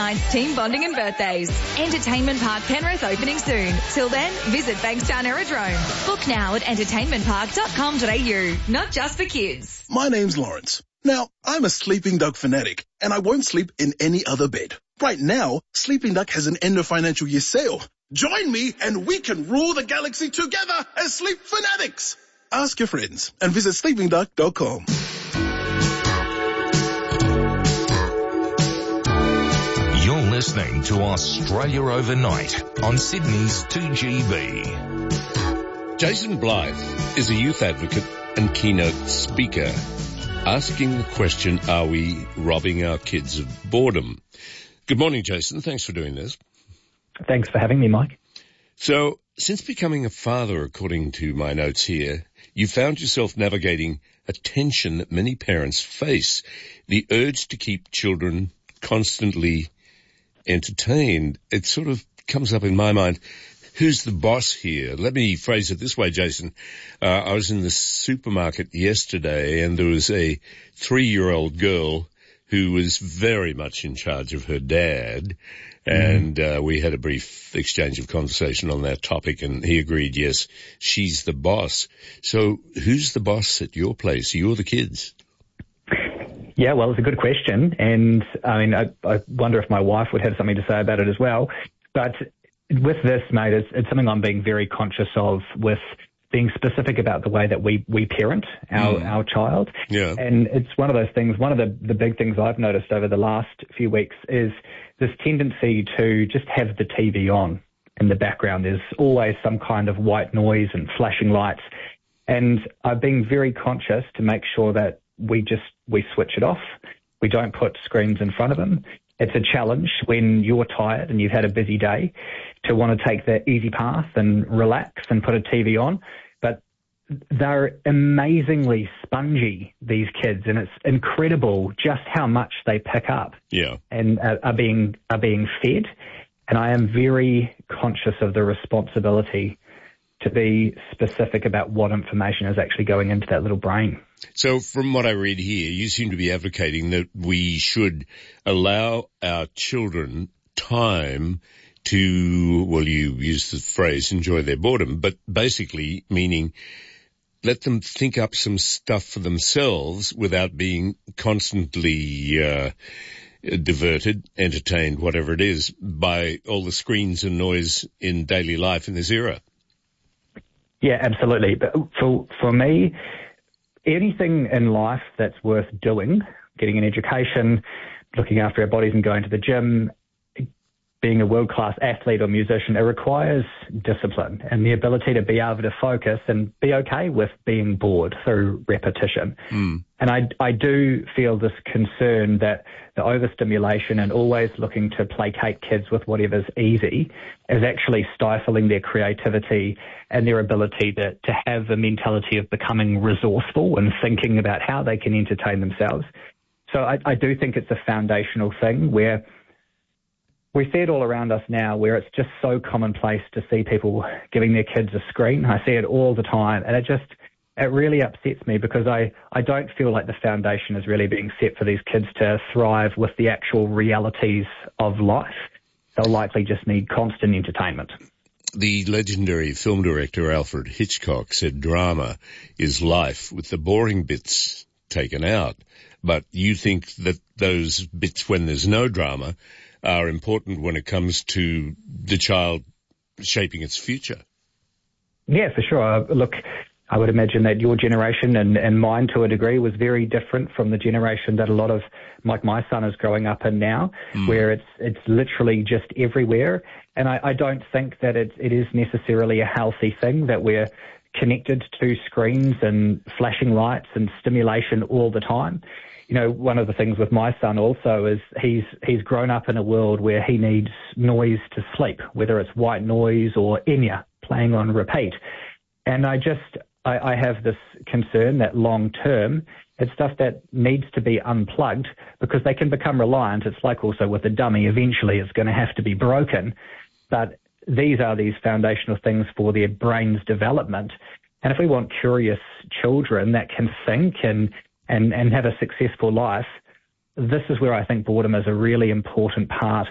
nights, team bonding and birthdays. Entertainment Park Penrith opening soon. Till then, visit Bankstown Aerodrome. Book now at entertainmentpark.com.au. Not just for kids. My name's Lawrence. Now, I'm a Sleeping Duck fanatic, and I won't sleep in any other bed. Right now, Sleeping Duck has an end of financial year sale. Join me and we can rule the galaxy together as sleep fanatics. Ask your friends and visit sleepingduck.com. You're listening to Australia Overnight on Sydney's 2GB. Jason Blythe is a youth advocate and keynote speaker, asking the question, are we robbing our kids of boredom? Good morning, Jason. Thanks for doing this. Thanks for having me, Mike. So, since becoming a father, according to my notes here, you found yourself navigating a tension that many parents face, the urge to keep children constantly entertained. It sort of comes up in my mind, who's the boss here? Let me phrase it this way, Jason. I was in the supermarket yesterday and there was a 3-year-old girl who was very much in charge of her dad. And we had a brief exchange of conversation on that topic, and he agreed, yes, she's the boss. So who's the boss at your place? You're the kids. Yeah, well, it's a good question. And, I mean, I wonder if my wife would have something to say about it as well. But with this, mate, it's something I'm being very conscious of with being specific about the way that we parent our child. Yeah. And it's one of those things, one of the big things I've noticed over the last few weeks is this tendency to just have the TV on in the background. There's always some kind of white noise and flashing lights. And I've been very conscious to make sure that we switch it off. We don't put screens in front of them. It's a challenge when you're tired and you've had a busy day to want to take the easy path and relax and put a TV on. But they're amazingly spongy, these kids, and it's incredible just how much they pick up and are being fed. And I am very conscious of the responsibility to be specific about what information is actually going into that little brain. So from what I read here, you seem to be advocating that we should allow our children time to, well, you use the phrase, enjoy their boredom, but basically meaning let them think up some stuff for themselves without being constantly diverted, entertained, whatever it is, by all the screens and noise in daily life in this era. Yeah, absolutely. But for me, anything in life that's worth doing, getting an education, looking after our bodies and going to the gym, being a world-class athlete or musician, it requires discipline and the ability to be able to focus and be okay with being bored through repetition. And I do feel this concern that the overstimulation and always looking to placate kids with whatever's easy is actually stifling their creativity and their ability to have a mentality of becoming resourceful and thinking about how they can entertain themselves. So I do think it's a foundational thing where we see it all around us now where it's just so commonplace to see people giving their kids a screen. I see it all the time, and it really upsets me because I don't feel like the foundation is really being set for these kids to thrive with the actual realities of life. They'll likely just need constant entertainment. The legendary film director Alfred Hitchcock said drama is life with the boring bits taken out. But you think that those bits when there's no drama are important when it comes to the child shaping its future. Yeah, for sure. Look, I would imagine that your generation and mine to a degree was very different from the generation that a lot of, like my son is growing up in now, where it's literally just everywhere. And I don't think that it is necessarily a healthy thing that we're connected to screens and flashing lights and stimulation all the time. You know, one of the things with my son also is he's grown up in a world where he needs noise to sleep, whether it's white noise or Enya playing on repeat. And I have this concern that long term, it's stuff that needs to be unplugged because they can become reliant. It's like also with a dummy, eventually it's going to have to be broken. But these are these foundational things for their brain's development. And if we want curious children that can think and have a successful life, this is where I think boredom is a really important part